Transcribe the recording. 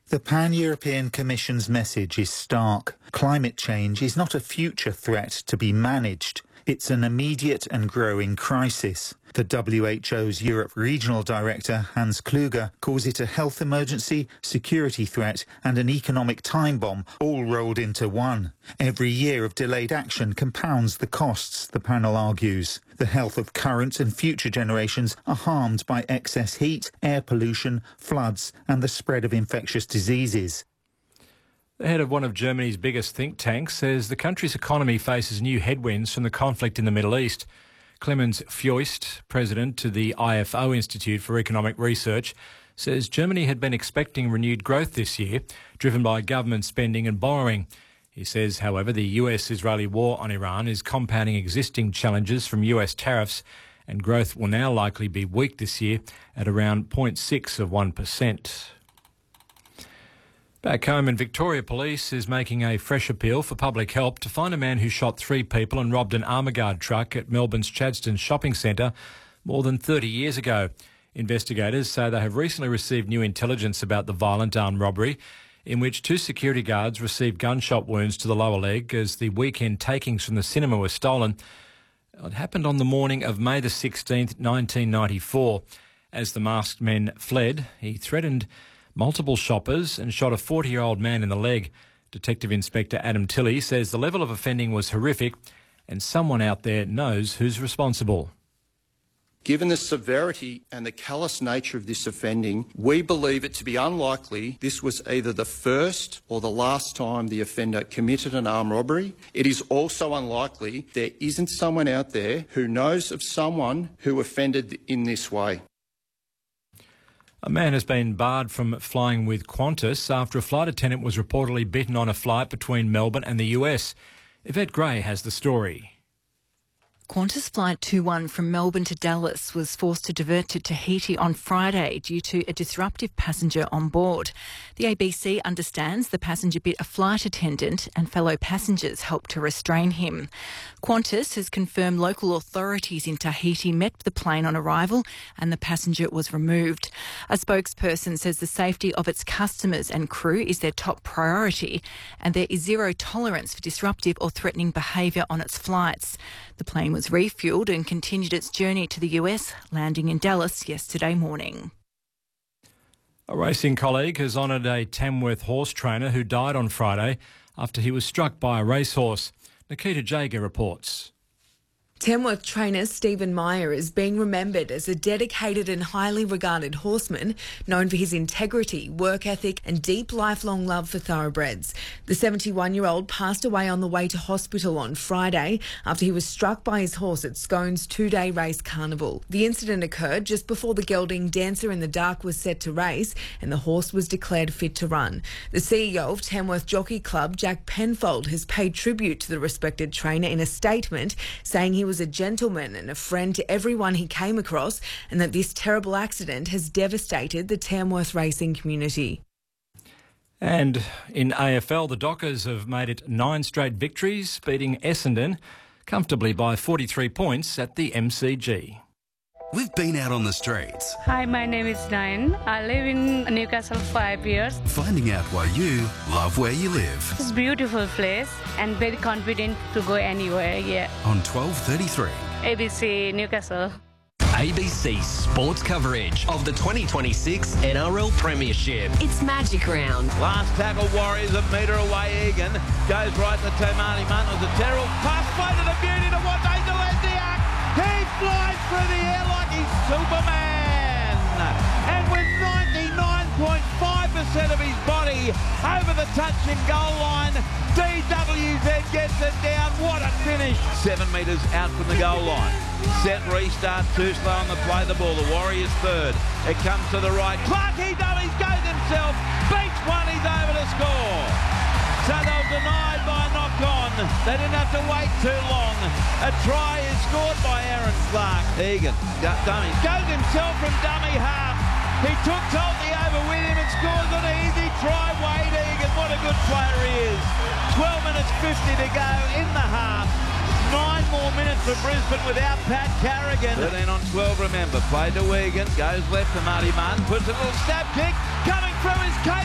The Pan-European Commission's message is stark. Climate change is not a future threat to be managed. It's an immediate and growing crisis. The WHO's Europe Regional Director, Hans Kluge, calls it a health emergency, security threat and an economic time bomb, all rolled into one. Every year of delayed action compounds the costs, the panel argues. The health of current and future generations are harmed by excess heat, air pollution, floods and the spread of infectious diseases. The head of one of Germany's biggest think tanks says the country's economy faces new headwinds from the conflict in the Middle East. Clemens Fjost, president to the IFO Institute for Economic Research, says Germany had been expecting renewed growth this year, driven by government spending and borrowing. He says, however, the US-Israeli war on Iran is compounding existing challenges from US tariffs, and growth will now likely be weak this year at around 0.6%. Back home in Victoria, police is making a fresh appeal for public help to find a man who shot 3 people and robbed an Armaguard truck at Melbourne's Chadstone shopping centre more than 30 years ago. Investigators say they have recently received new intelligence about the violent armed robbery, in which 2 security guards received gunshot wounds to the lower leg as the weekend takings from the cinema were stolen. It happened on the morning of May the 16th, 1994. As the masked men fled, he threatened multiple shoppers and shot a 40-year-old man in the leg. Detective Inspector Adam Tilley says the level of offending was horrific and someone out there knows who's responsible. Given the severity and the callous nature of this offending, we believe it to be unlikely this was either the first or the last time the offender committed an armed robbery. It is also unlikely there isn't someone out there who knows of someone who offended in this way. A man has been barred from flying with Qantas after a flight attendant was reportedly bitten on a flight between Melbourne and the US. Yvette Gray has the story. Qantas Flight 21 from Melbourne to Dallas was forced to divert to Tahiti on Friday due to a disruptive passenger on board. The ABC understands the passenger bit a flight attendant and fellow passengers helped to restrain him. Qantas has confirmed local authorities in Tahiti met the plane on arrival and the passenger was removed. A spokesperson says the safety of its customers and crew is their top priority and there is zero tolerance for disruptive or threatening behaviour on its flights. The plane was refuelled and continued its journey to the US, landing in Dallas yesterday morning. A racing colleague has honoured a Tamworth horse trainer who died on Friday after he was struck by a racehorse. Nikita Jager reports. Tamworth trainer Stephen Meyer is being remembered as a dedicated and highly regarded horseman known for his integrity, work ethic and deep lifelong love for thoroughbreds. The 71-year-old passed away on the way to hospital on Friday after he was struck by his horse at Scone's 2-day race carnival. The incident occurred just before the gelding Dancer in the Dark was set to race and the horse was declared fit to run. The CEO of Tamworth Jockey Club, Jack Penfold, has paid tribute to the respected trainer in a statement saying he was a gentleman and a friend to everyone he came across and that this terrible accident has devastated the Tamworth racing community. And in AFL, the Dockers have made it 9 straight victories, beating Essendon comfortably by 43 points at the MCG. We've been out on the streets. Hi, my name is Diane. I live in Newcastle 5 years. Finding out why you love where you live. It's a beautiful place and very confident to go anywhere, yeah. On 12:33. ABC Newcastle. ABC sports coverage of the 2026 NRL Premiership. It's Magic Round. Last tackle, Warriors a metre away. Egan goes right to Tomani Munn. It was a terrible pass, floated a beauty to Wante Delesiak. He flies through the air like he's Superman. And with 99.5% of his body over the touch and goal line, DWZ gets it down. What a finish. 7 metres out from the goal line. Set restart, too slow on the play the ball. The Warriors third. It comes to the right. Clarkey dummies goes himself. Beats one, he's over to score. So they were denied by a knock-on. They didn't have to wait too long. A try is scored by Aaron Clark. Egan, dummy, goes himself from dummy half. He took Tolty over with him and scores an easy try. Wade Egan, what a good player he is. 12 minutes 50 to go in the half. 9 more minutes for Brisbane without Pat Carrigan. 13 on 12, remember. Play to Egan, goes left to Marty Martin, puts a little stab kick, coming through his case.